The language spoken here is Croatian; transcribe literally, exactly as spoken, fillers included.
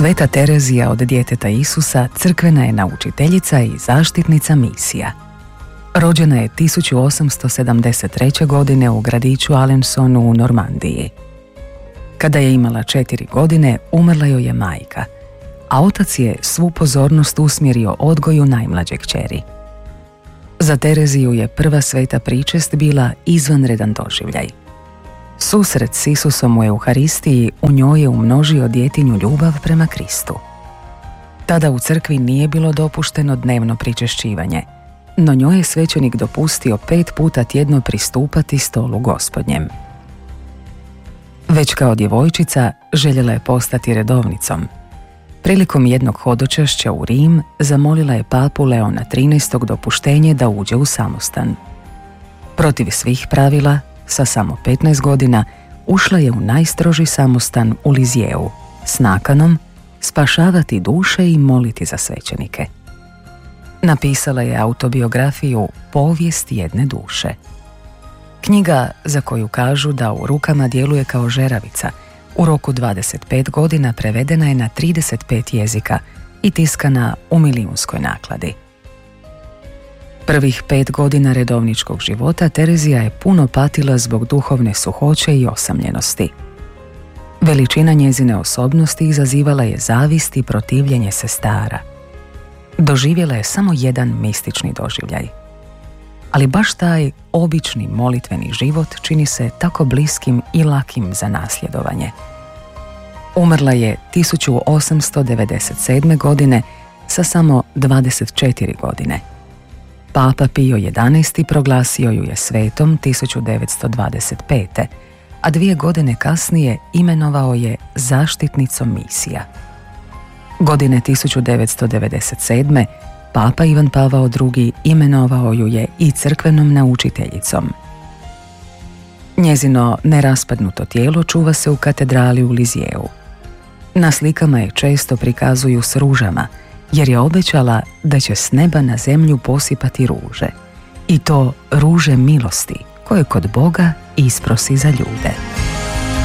Sveta Terezija od djeteta Isusa crkvena je naučiteljica i zaštitnica misija. Rođena je tisuću osamsto sedamdeset treće. godine u gradiću Alensonu u Normandiji. Kada je imala četiri godine, umrla joj je majka, a otac je svu pozornost usmjerio odgoju najmlađe kćeri. Za Tereziju je prva sveta pričest bila izvanredan doživljaj. Susret s Isusom u Euharistiji u njoj je umnožio djetinju ljubav prema Kristu. Tada u crkvi nije bilo dopušteno dnevno pričešćivanje, no njoj je svećenik dopustio pet puta tjedno pristupati stolu Gospodnjem. Već kao djevojčica željela je postati redovnicom. Prilikom jednog hodočašća u Rim zamolila je papu Leona trinaestog dopuštenje da uđe u samostan. Protiv svih pravila, sa samo petnaest godina, ušla je u najstroži samostan u Lizjeu s nakanom spašavati duše i moliti za svećenike. Napisala je autobiografiju Povijest jedne duše. Knjiga za koju kažu da u rukama djeluje kao žeravica, u roku dvadeset pet godina prevedena je na trideset pet jezika i tiskana u milijunskoj nakladi. Prvih pet godina redovničkog života Terezija je puno patila zbog duhovne suhoće i osamljenosti. Veličina njezine osobnosti izazivala je zavist i protivljenje sestara. Doživjela je samo jedan mistični doživljaj. Ali baš taj obični molitveni život čini se tako bliskim i lakim za nasljedovanje. Umrla je tisuću osamsto devedeset sedme. godine sa samo dvadeset četiri godine. Papa Pio jedanaesti. proglasio ju je svetom tisuću devetsto dvadeset pete. a dvije godine kasnije imenovao je zaštitnicom misija. Godine tisuću devetsto devedeset sedme. Papa Ivan Pavao drugi. imenovao ju je i crkvenom naučiteljicom. Njezino neraspadnuto tijelo čuva se u katedrali u Lizjeu. Na slikama je često prikazuju s ružama, jer je obećala da će s neba na zemlju posipati ruže. I to ruže milosti, koje kod Boga isprosi za ljude.